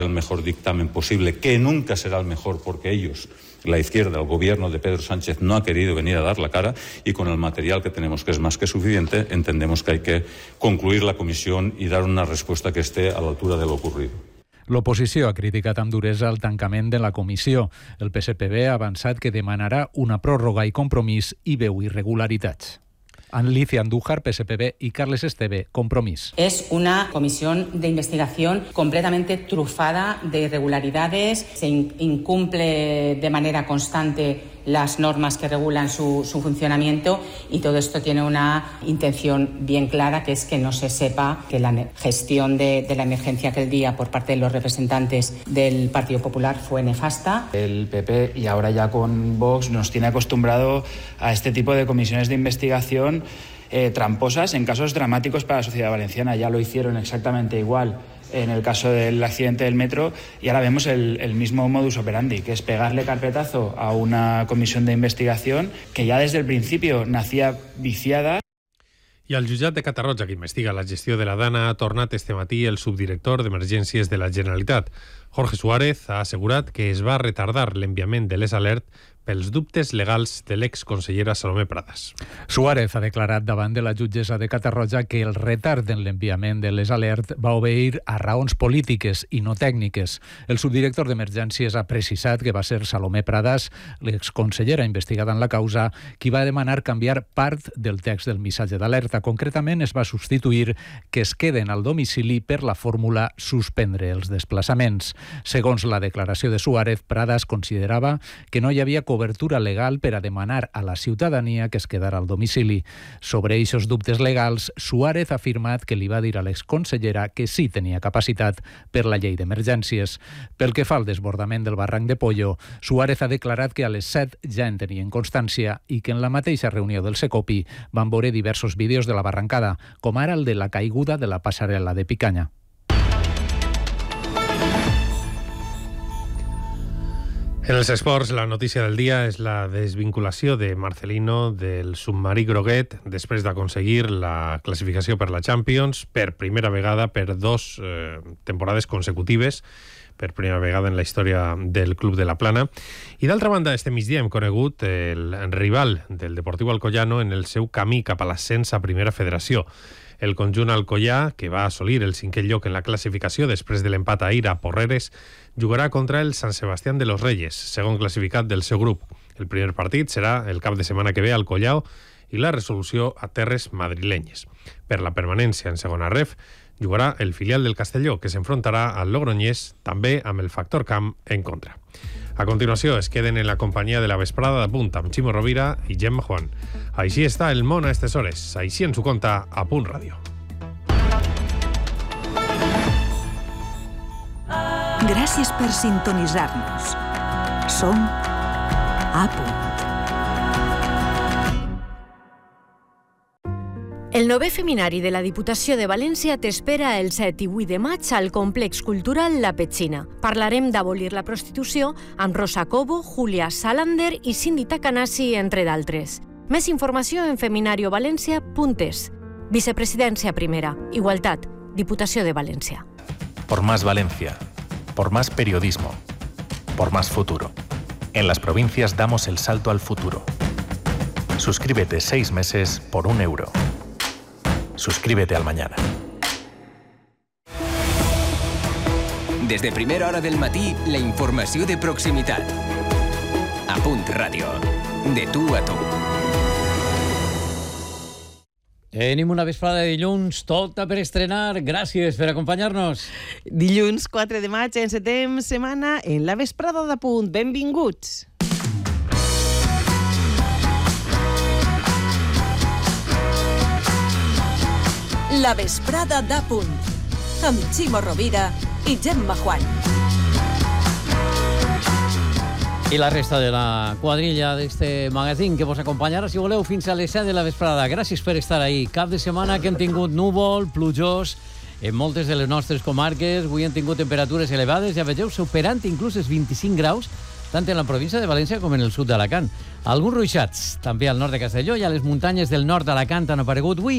el mejor dictamen posible, que nunca será el mejor porque ellos, la izquierda, el gobierno de Pedro Sánchez, no ha querido venir a dar la cara, y con el material que tenemos, que es más que suficiente, entendemos que hay que concluir la comisión y dar una respuesta que esté a la altura de lo ocurrido. L'oposició ha criticat amb duresa el tancament de la comissió. El PSPB ha avançat que demanarà una pròrroga i Compromís i veu irregularitats. Alicia Andújar, PSPB, y Carles Esteve, Compromís. Es una comisión de investigación completamente trufada de irregularidades. Se incumple de manera constante las normas que regulan su funcionamiento, y todo esto tiene una intención bien clara, que es que no se sepa que la gestión de la emergencia aquel día por parte de los representantes del Partido Popular fue nefasta. El PP, y ahora ya con Vox, nos tiene acostumbrado a este tipo de comisiones de investigación tramposas en casos dramáticos para la sociedad valenciana. Ya lo hicieron exactamente igual en el caso del accidente del metro, y ahora vemos el mismo modus operandi, que es pegarle carpetazo a una comisión de investigación que ya desde el principio nacía viciada. I al jutjat de Catarroja, que investiga la gestió de la Dana, ha tornat este matí el subdirector d'Emergències de la Generalitat. Jorge Suárez ha assegurat que es va retardar l'enviament de les alert pels dubtes legals de l'exconsellera Salomé Pradas. Suárez ha declarat davant de la jutgessa de Catarroja que el retard en l'enviament de les alert va obeir a raons polítiques i no tècniques. El subdirector d'Emergències ha precisat que va ser Salomé Pradas, l'exconsellera investigada en la causa, qui va demanar canviar part del text del missatge d'alerta. Concretament, es va substituir que es queden al domicili per la fórmula suspendre els desplaçaments. Segons la declaració de Suárez, Pradas considerava que no hi havia cobertura legal per a demanar a la ciutadania que es quedara al domicili. Sobre eixos dubtes legals, Suárez ha afirmat que li va dir a l'exconsellera que sí tenia capacitat per la llei d'emergències. Pel que fa al desbordament del barranc de Pollo, Suárez ha declarat que a les 7 ja en tenien constància i que en la mateixa reunió del Secopi van veure diversos vídeos de la barrancada, com ara el de la caiguda de la passarel·la de Picanya. En els esports, la notícia del dia és la desvinculació de Marcelino del submarí groguet després d'aconseguir la classificació per la Champions per primera vegada per 2 temporades consecutives, per primera vegada en la història del Club de la Plana. I d'altra banda, este migdia hem conegut el rival del Deportiu Alcoyano en el seu camí cap a l'ascens a Primera Federació. El conjunt alcoià, que va assolir el 5è lloc en la classificació després de l'empat ahir a Porreres, jugarà contra el Sant Sebastián de los Reyes, segon classificat del seu grup. El primer partit serà el cap de setmana que ve al Collao i la resolució a terres madrilenyes. Per la permanència en segona ref, jugarà el filial del Castelló, que s'enfrontarà al Logroñés, també amb el factor camp en contra. A continuació es queden en la companyia de la vesprada de Punt amb Ximo Rovira i Gemma Juan. Així està el món a aquestes hores. Així ens ho conta a Punt Ràdio. Gràcies per sintonitzar-nos. Som a Punt. El 9è Feminari de la Diputació de València t'espera el 7 i 8 de maig al Complex Cultural La Petxina. Parlarem d'abolir la prostitució amb Rosa Cobo, Julia Salander i Cindy Takanasi, entre d'altres. Més informació en feminariovalencia.es. Vicepresidència primera. Igualtat. Diputació de València. Por más Valencia. Por más periodismo. Por más futuro. En las provincias damos el salto al futuro. Suscríbete 6 meses por €1. Suscríbete al Mañana. Des de primera hora del matí, la informació de proximitat. A Punt Ràdio. De tu a tu. Tenim una vesprada de dilluns, tota per estrenar. Gràcies per acompanyar-nos. Dilluns 4 de maig encetem setmana en la vesprada de Punt. Benvinguts. La vesprada de Punt, amb Ximo Rovira i Gemma Juan. I la resta de la quadrilla d'este magazín que vos acompanyarà, si voleu, fins a les 7 de la vesprada. Gràcies per estar ahí. Cap de setmana que hem tingut núvol, plujós, en moltes de les nostres comarques. Avui hem tingut temperatures elevades, ja vegeu, superant inclús els 25 graus, tant en la província de València com en el sud d'Alacant. Alguns ruixats, també al nord de Castelló i a les muntanyes del nord d'Alacant han aparegut avui